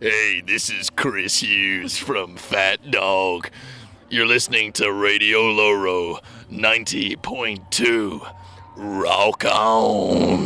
Hey, this is Chris Hughes from Fat Dog. You're listening to Radio Loro 90.2. Rock on!